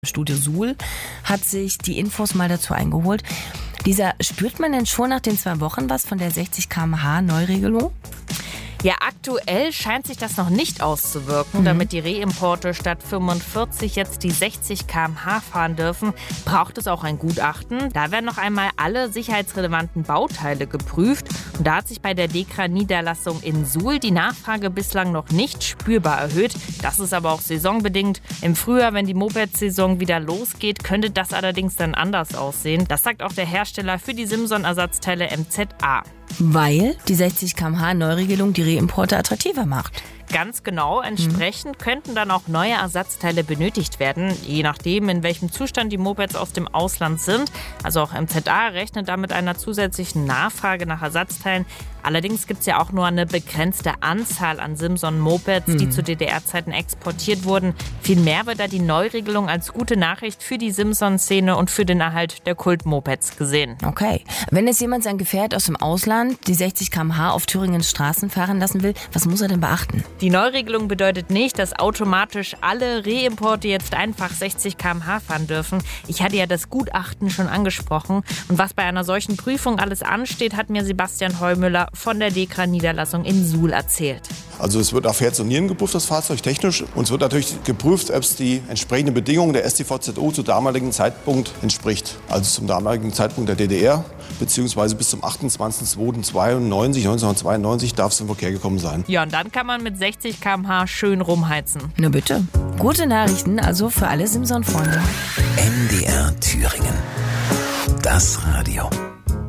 Studio Suhl hat sich die Infos mal dazu eingeholt. Lisa, spürt man denn schon nach den 2 Wochen was von der 60 km/h Neuregelung? Ja, aktuell scheint sich das noch nicht auszuwirken. Damit die Reimporte statt 45 jetzt die 60 km/h fahren dürfen, braucht es auch ein Gutachten. Da werden noch einmal alle sicherheitsrelevanten Bauteile geprüft. Und da hat sich bei der DEKRA-Niederlassung in Suhl die Nachfrage bislang noch nicht spürbar erhöht. Das ist aber auch saisonbedingt. Im Frühjahr, wenn die Moped-Saison wieder losgeht, könnte das allerdings dann anders aussehen. Das sagt auch der Hersteller für die Simson-Ersatzteile MZA. Weil die 60 km/h Neuregelung die Reimporte attraktiver macht. Ganz genau. Entsprechend könnten dann auch neue Ersatzteile benötigt werden, je nachdem, in welchem Zustand die Mopeds aus dem Ausland sind. Also auch MZA rechnet da mit einer zusätzlichen Nachfrage nach Ersatzteilen. Allerdings gibt es ja auch nur eine begrenzte Anzahl an Simson-Mopeds, die zu DDR-Zeiten exportiert wurden. Vielmehr wird da die Neuregelung als gute Nachricht für die Simson-Szene und für den Erhalt der Kult-Mopeds gesehen. Okay. Wenn jetzt jemand sein Gefährt aus dem Ausland die 60 km/h auf Thüringens Straßen fahren lassen will, was muss er denn beachten? Die Neuregelung bedeutet nicht, dass automatisch alle Reimporte jetzt einfach 60 km/h fahren dürfen. Ich hatte ja das Gutachten schon angesprochen. Und was bei einer solchen Prüfung alles ansteht, hat mir Sebastian Heumüller von der DEKRA-Niederlassung in Suhl erzählt. Also es wird auf Herz und Nieren geprüft, das Fahrzeug technisch. Und es wird natürlich geprüft, ob es die entsprechenden Bedingungen der StVZO zum damaligen Zeitpunkt entspricht. Also zum damaligen Zeitpunkt der DDR, beziehungsweise bis zum 28.02.1992 darf es im Verkehr gekommen sein. Ja, und dann kann man mit 60 km/h schön rumheizen. Na bitte. Gute Nachrichten also für alle Simson-Freunde. MDR Thüringen. Das Radio.